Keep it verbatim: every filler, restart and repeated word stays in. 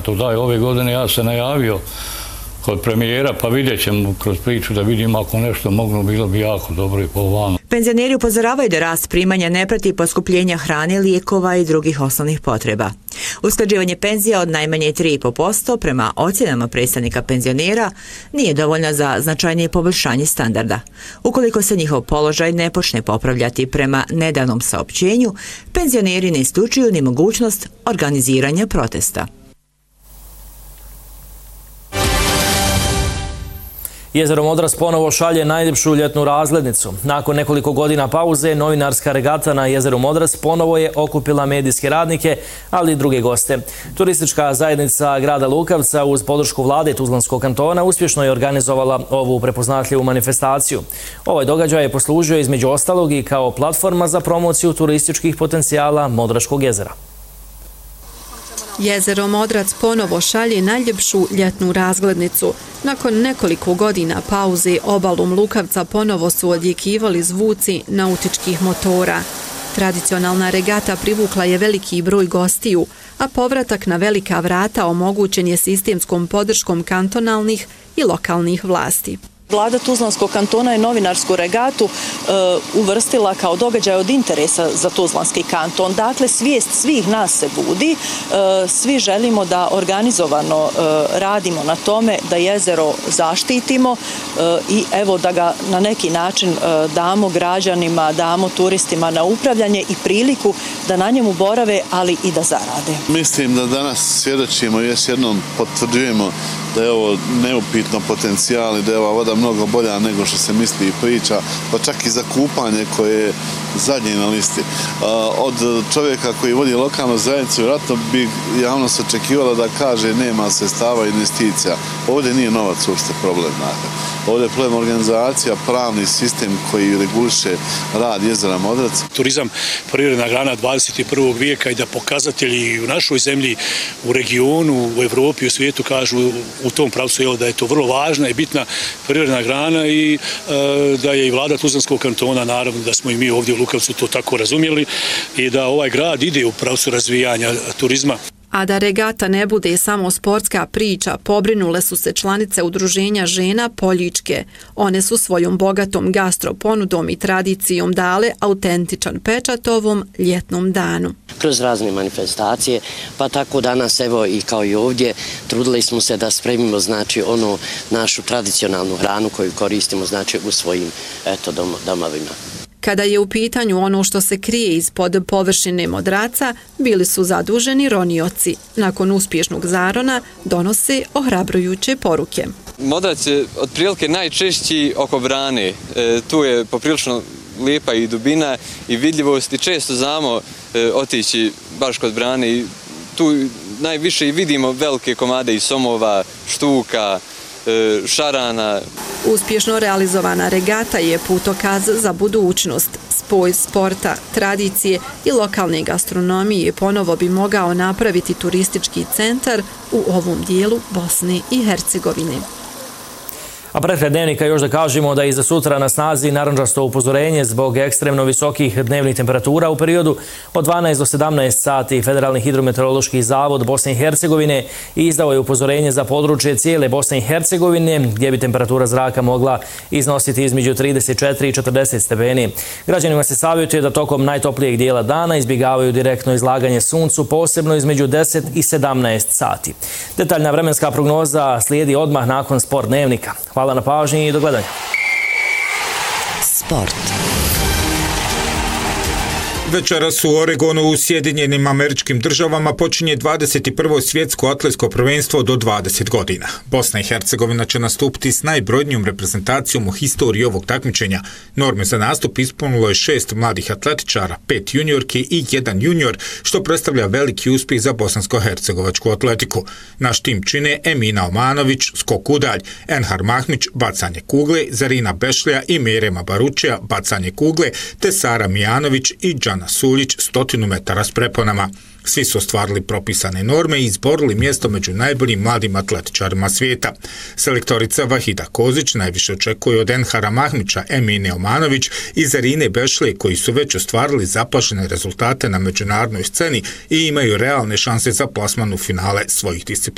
to daje. Ove godine ja se najavio kod premijera, pa vidjet ćemo kroz priču da vidimo ako nešto moglo, bilo bi jako dobro i po vama. Penzioneri upozoravaju da rast primanja ne prati poskupljenja hrane, lijekova i drugih osnovnih potreba. Usklađivanje penzija od najmanje tri zarez pet posto prema ocjenama predstavnika penzionera nije dovoljno za značajnije poboljšanje standarda. Ukoliko se njihov položaj ne počne popravljati prema nedavnom saopćenju, penzioneri ne isključuju ni mogućnost organiziranja protesta. Jezero Modras ponovo šalje najljepšu ljetnu razglednicu. Nakon nekoliko godina pauze, novinarska regata na jezeru Modras ponovo je okupila medijske radnike, ali i druge goste. Turistička zajednica grada Lukavca uz podršku vlade Tuzlanskog kantona uspješno je organizovala ovu prepoznatljivu manifestaciju. Ovaj događaj je poslužio između ostalog i kao platforma za promociju turističkih potencijala Modraškog jezera. Jezero Modrac ponovo šalje najljepšu ljetnu razglednicu. Nakon nekoliko godina pauze obalom Lukavca ponovo su odjekivali zvuci nautičkih motora. Tradicionalna regata privukla je veliki broj gostiju, a povratak na velika vrata omogućen je sistemskom podrškom kantonalnih i lokalnih vlasti. Vlada Tuzlanskog kantona je novinarsku regatu uh, uvrstila kao događaj od interesa za Tuzlanski kanton. Dakle, svijest svih nas se budi. Uh, svi želimo da organizovano uh, radimo na tome da jezero zaštitimo uh, i evo da ga na neki način uh, damo građanima, damo turistima na upravljanje i priliku da na njemu borave, ali i da zarade. Mislim da danas svjedočimo i još jednom potvrđujemo da je ovo neupitno potencijal i da je ova voda mnogo bolja nego što se misli i priča, pa čak i za kupanje koje je zadnje na listi. Od čovjeka koji vodi lokalnu zajednicu, vjerojatno bi javnost očekivala da kaže nema sredstava investicija. Ovdje nije novac uopšte problem. Ovdje je problem organizacija, pravni sistem koji reguliše rad jezera Modrac. Turizam privredna grana dvadeset prvog vijeka i da pokazatelji u našoj zemlji, u regionu, u Evropi, u svijetu kažu u tom pravcu je da je to vrlo važna i bitna privredna grana i e, da je i vlada Tuzlanskog kantona, naravno da smo i mi ovdje u Lukavcu to tako razumjeli i da ovaj grad ide u pravcu razvijanja turizma. A da regata ne bude samo sportska priča, pobrinule su se članice udruženja žena Poljičke. One su svojom bogatom gastroponudom i tradicijom dale autentičan pečat ovom ljetnom danu. Kroz razne manifestacije, pa tako danas, evo i kao i ovdje, trudili smo se da spremimo znači ono našu tradicionalnu hranu koju koristimo znači u svojim eto dom, domovima. Kada je u pitanju ono što se krije ispod površine Modraca, bili su zaduženi ronioci. Nakon uspješnog zarona donose ohrabrujuće poruke. Modrac je otprilike najčešći oko brane. E, tu je poprilično lijepa i dubina i vidljivost i često znamo e, otići baš kod brane i tu najviše i vidimo velike komade i somova, štuka, e, šarana. Uspješno realizovana regata je putokaz za budućnost. Spoj sporta, tradicije i lokalne gastronomije ponovo bi mogao napraviti turistički centar u ovom dijelu Bosne i Hercegovine. A pred dnevnika još da kažemo da je za sutra na snazi narandžasto upozorenje zbog ekstremno visokih dnevnih temperatura u periodu od dvanaest do sedamnaest sati. Federalni hidrometeorološki zavod Bosne i Hercegovine izdao je upozorenje za područje cijele Bosne i Hercegovine gdje bi temperatura zraka mogla iznositi između trideset četiri i četrdeset stepeni. Građanima se savjetuje da tokom najtoplijeg dijela dana izbjegavaju direktno izlaganje suncu, posebno između deset i sedamnaest sati. Detaljna vremenska prognoza slijedi odmah nakon sport dnevnika. Hvala na pažnji i do gledanja. Sport. Večeras u Oregonu u Sjedinjenim Američkim Državama počinje dvadeset prvo svjetsko atletsko prvenstvo do dvadeset godina. Bosna i Hercegovina će nastupiti s najbrojnijom reprezentacijom u historiji ovog takmičenja. Norme za nastup ispunilo je šest mladih atletičara, pet juniorki i jedan junior, što predstavlja veliki uspjeh za bosansko-hercegovačku atletiku. Naš tim čine Emina Omanović, skok udalj, Enhar Mahmić, bacanje kugle, Zarina Bešlija i Merema Baručija, bacanje kugle, te Sara Mijanović i Džan Suljić stotinu metara s preponama. Svi su ostvarili propisane norme i izborili mjesto među najboljim mladim atletičarima svijeta. Selektorica Vahida Kozić najviše očekuje od Enhara Mahmića, Emine Omanović i Zarine Bešlije koji su već ostvarili zapažene rezultate na međunarodnoj sceni i imaju realne šanse za plasman u finale svojih disciplina.